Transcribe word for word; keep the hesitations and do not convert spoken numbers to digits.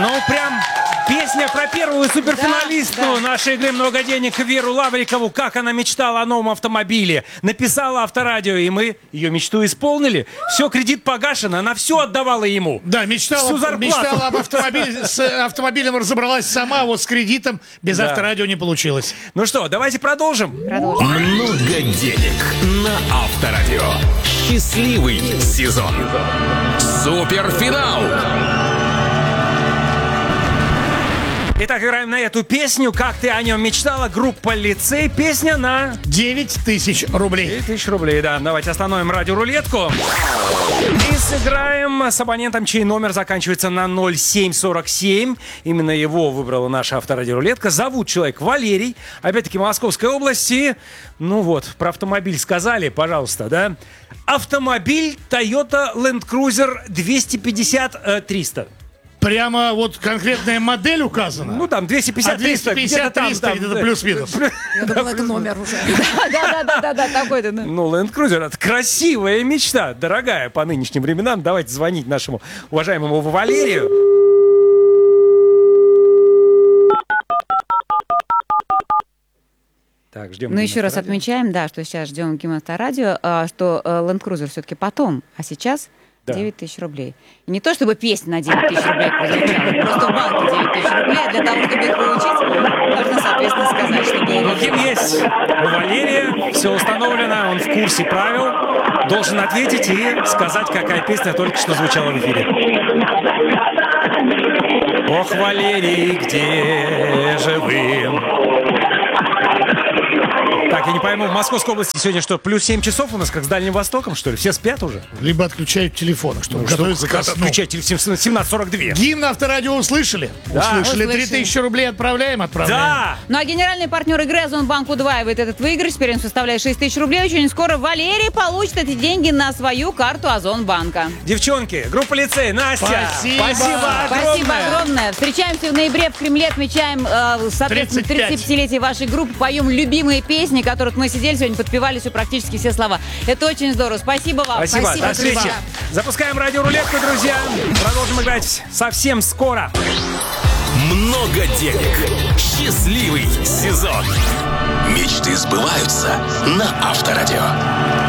Ну, прям песня про первую суперфиналистку Да, да. нашей игры «Много денег» Веру Лаврикову. Как она мечтала о новом автомобиле. Написала Авторадио, и мы ее мечту исполнили. Все, кредит погашен, она все отдавала ему. Да, мечтала, Всю зарплату. мечтала об автомобиле, с автомобилем разобралась сама, вот с кредитом без Да. Авторадио не получилось. Ну что, давайте продолжим. Продолжим. Много денег на Авторадио. Счастливый сезон. Суперфинал. Итак, играем на эту песню. Как ты о нем мечтала? Группа «Лицей». Песня на девять тысяч рублей. девять тысяч рублей, да. Давайте остановим радиорулетку. И сыграем с абонентом, чей номер заканчивается на ноль семь сорок семь. Именно его выбрала наша авторадиорулетка. Зовут человек Валерий. Опять-таки, Московской области. Ну вот, про автомобиль сказали, пожалуйста, да? Автомобиль Toyota Land Cruiser двести пятьдесят триста. Прямо вот конкретная модель указана. Ну там двести пятьдесят триста. А двести пятьдесят триста это плюс-минус. Я думала, это номер уже. Да-да-да, такой-то. Ну, Land Cruiser — это красивая мечта, дорогая по нынешним временам. Давайте звонить нашему уважаемому Валерию. Так, ждем. Ну, еще раз отмечаем, да, что сейчас ждем Гимн-Авторадио, а, что э, Land Cruiser все-таки потом, а сейчас Да. девять тысяч рублей. И не то, чтобы песня на девять тысяч рублей прозвучала, просто в банке девять тысяч рублей, а для того, чтобы их получить, нужно, соответственно, сказать, чтобы... Кем есть у Валерия, все установлено, он в курсе правил, должен ответить и сказать, какая песня только что звучала в эфире. Ох, Валерий, где же вы? Так, я не пойму, в Московской области сегодня что, плюс семь часов у нас, как с Дальним Востоком, что ли? Все спят уже? Либо отключают телефоны, чтобы готовиться к сну. Включайте в семнадцать сорок два. Гимн Авторадио услышали? Да. Услышали. Услышали. три тысячи рублей отправляем, отправляем. Да! Ну а генеральный партнер игры Озонбанк удваивает этот выигрыш. Теперь он составляет шесть тысяч рублей. Очень скоро Валерий получит эти деньги на свою карту Озонбанка. Девчонки, группа «Лицей», Настя, Спасибо. спасибо огромное. Спасибо огромное. Встречаемся в ноябре в Кремле, отмечаем, э, соответственно, тридцать пять. тридцатипятилетие вашей группы, поем любимые песни, которые мы сидели сегодня, подпевали все практически все слова. Это очень здорово. Спасибо вам. Спасибо, до встречи. друзья. Запускаем радиорулетку, друзья. Продолжим играть совсем скоро. Много денег. Счастливый сезон. Мечты сбываются на Авторадио.